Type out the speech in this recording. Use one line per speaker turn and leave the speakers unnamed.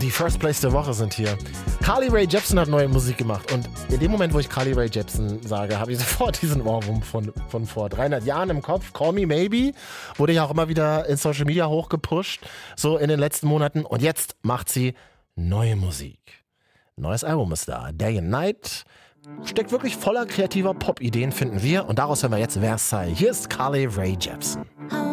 Die First Place der Woche sind hier. Carly Rae Jepsen hat neue Musik gemacht und in dem Moment, wo ich Carly Rae Jepsen sage, habe ich sofort diesen Ohrwurm von vor 300 Jahren im Kopf. Call Me Maybe wurde ja auch immer wieder in Social Media hochgepusht, so in den letzten Monaten, und jetzt macht sie neue Musik. Neues Album ist da, Day and Night. Steckt wirklich voller kreativer Pop-Ideen, finden wir, und daraus hören wir jetzt Versailles. Hier ist Carly Rae Jepsen.